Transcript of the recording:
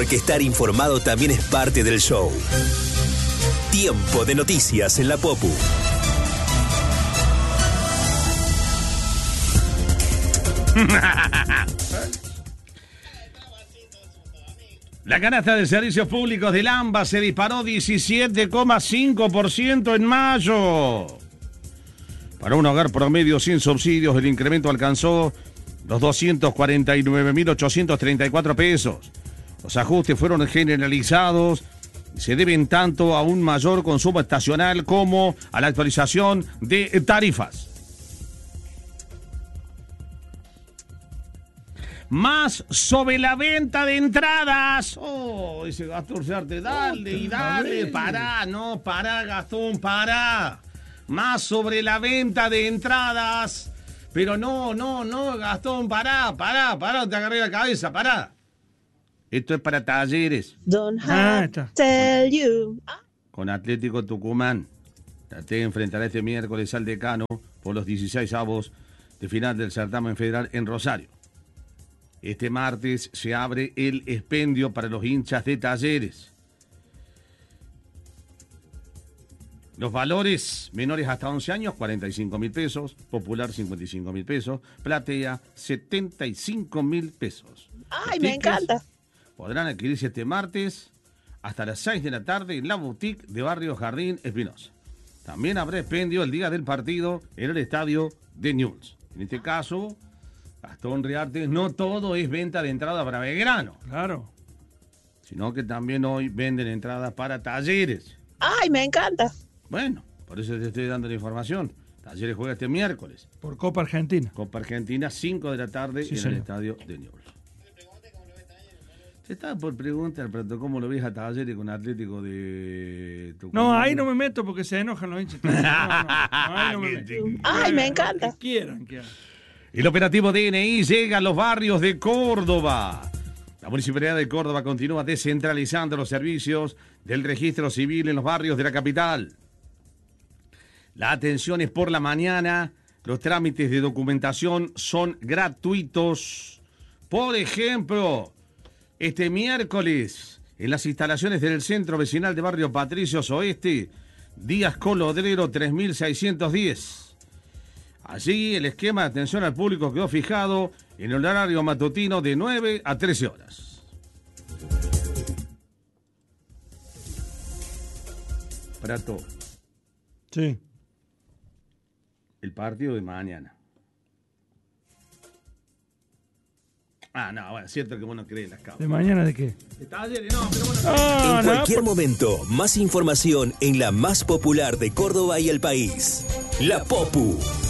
porque estar informado también es parte del show. Tiempo de noticias en la Popu. La canasta de servicios públicos del AMBA se disparó 17,5% en mayo. Para un hogar promedio sin subsidios, el incremento alcanzó los 249.834 pesos. Los ajustes fueron generalizados y se deben tanto a un mayor consumo estacional como a la actualización de tarifas. Más sobre la venta de entradas. Oh, dice Gastón Sarte, dale y dale, pará, Gastón, pará. Más sobre la venta de entradas. Pero no, Gastón, pará, te agarré la cabeza, pará. Esto es para Talleres. Don't have to tell you. Con Atlético Tucumán. Traté enfrentará este miércoles al Decano por los 16avos de final del certamen federal en Rosario. Este martes se abre el expendio para los hinchas de Talleres. Los valores menores hasta 11 años, 45.000 pesos. Popular, 55.000 pesos. Platea, 75.000 pesos. ¡Ay, me encanta! Podrán adquirirse este martes hasta las 6 de la tarde en la boutique de Barrio Jardín Espinosa. También habrá expendio el día del partido en el estadio de Newell's. En este caso, Gastón Riarte, no todo es venta de entrada para Belgrano. Claro. Sino que también hoy venden entradas para Talleres. ¡Ay, me encanta! Bueno, por eso te estoy dando la información. Talleres juega este miércoles. Por Copa Argentina. Copa Argentina, 5 de la tarde en el estadio de Newell's. Se estaba por preguntar, pero ¿cómo lo ves a Talleres con Atlético de Tucumán? No, ahí no me meto porque se enojan los hinchas. No, ahí no me meto. ¡Ay, me encanta! Que quieran que hagan. El operativo DNI llega a los barrios de Córdoba. La Municipalidad de Córdoba continúa descentralizando los servicios del registro civil en los barrios de la capital. La atención es por la mañana. Los trámites de documentación son gratuitos. Por ejemplo, este miércoles, en las instalaciones del Centro Vecinal de Barrio Patricios Oeste, Díaz Colodrero 3610. Allí el esquema de atención al público quedó fijado en el horario matutino de 9 a 13 horas. Prato. Sí. El partido de mañana. No, bueno, es cierto que vos no crees las causas. ¿De mañana de qué? De Talleres, no, pero bueno. En cualquier momento, más información en la más popular de Córdoba y el país. La Popu.